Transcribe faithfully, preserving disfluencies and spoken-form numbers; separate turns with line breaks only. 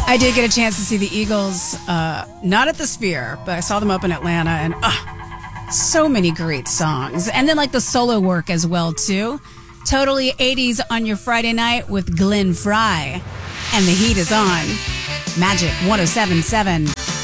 I did get a chance to see the Eagles, uh, not at the Sphere, but I saw them up in Atlanta, and uh, so many great songs. And then like the solo work as well, too. Totally eighties on your Friday night with Glenn Fry. And the heat is on. Magic one oh seven point seven.